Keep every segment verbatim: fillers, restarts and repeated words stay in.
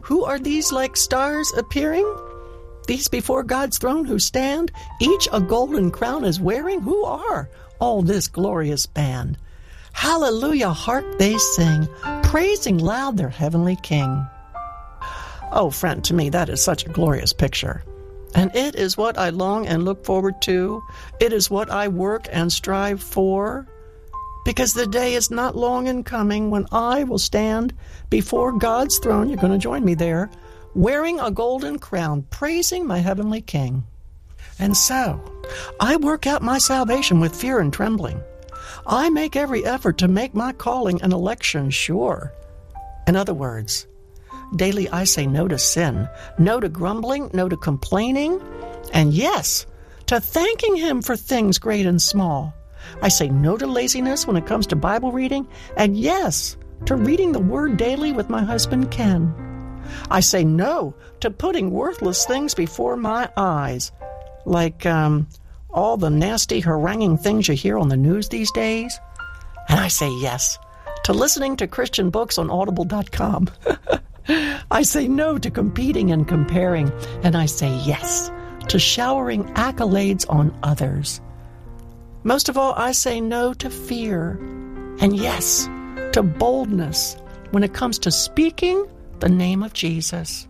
Who are these like stars appearing? These before God's throne who stand, each a golden crown is wearing. Who are all this glorious band? Hallelujah, hark they sing, praising loud their heavenly King. Oh, friend, to me that is such a glorious picture. And it is what I long and look forward to. It is what I work and strive for. Because the day is not long in coming when I will stand before God's throne, you're going to join me there, wearing a golden crown, praising my heavenly King. And so, I work out my salvation with fear and trembling. I make every effort to make my calling and election sure. In other words, daily I say no to sin, no to grumbling, no to complaining, and yes, to thanking Him for things great and small. I say no to laziness when it comes to Bible reading, and yes, to reading the Word daily with my husband Ken. I say no to putting worthless things before my eyes, like um, all the nasty, haranguing things you hear on the news these days. And I say yes to listening to Christian books on audible dot com. I say no to competing and comparing, and I say yes to showering accolades on others. Most of all, I say no to fear, and yes to boldness when it comes to speaking the name of Jesus.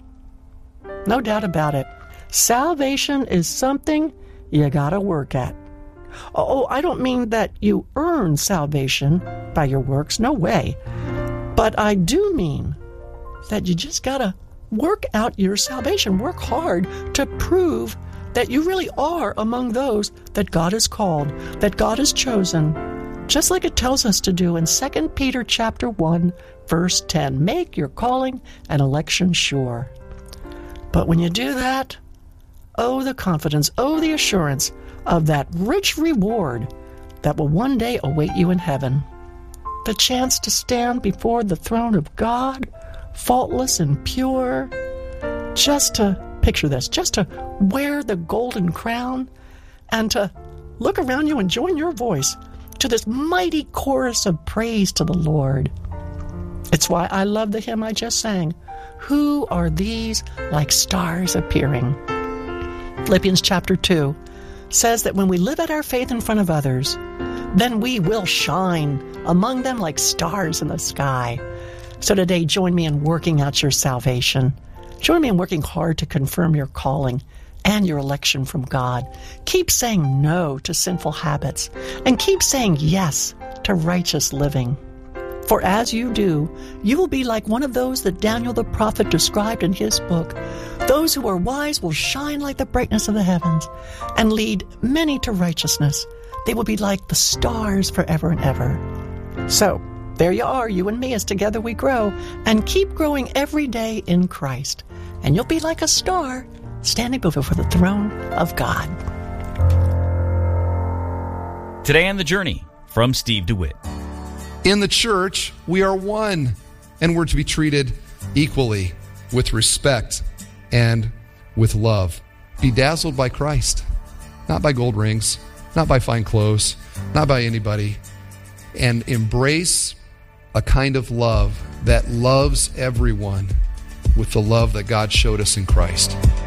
No doubt about it. Salvation is something you gotta work at. Oh, I don't mean that you earn salvation by your works. No way. But I do mean that you just gotta work out your salvation. Work hard to prove that you really are among those that God has called, that God has chosen, just like it tells us to do in Second Peter chapter one, verse ten. Make your calling and election sure. But when you do that, oh, the confidence, oh, the assurance of that rich reward that will one day await you in heaven. The chance to stand before the throne of God, faultless and pure, just to, picture this, just to wear the golden crown and to look around you and join your voice to this mighty chorus of praise to the Lord. It's why I love the hymn I just sang. Who are these like stars appearing? Philippians chapter two says that when we live out our faith in front of others, then we will shine among them like stars in the sky. So today, join me in working out your salvation. Join me in working hard to confirm your calling and your election from God. Keep saying no to sinful habits and keep saying yes to righteous living. For as you do, you will be like one of those that Daniel the prophet described in his book. Those who are wise will shine like the brightness of the heavens and lead many to righteousness. They will be like the stars forever and ever. So, there you are, you and me, as together we grow and keep growing every day in Christ. And you'll be like a star standing before the throne of God. Today on The Journey, from Steve DeWitt. In the church, we are one, and we're to be treated equally with respect and with love. Be dazzled by Christ, not by gold rings, not by fine clothes, not by anybody, and embrace a kind of love that loves everyone with the love that God showed us in Christ.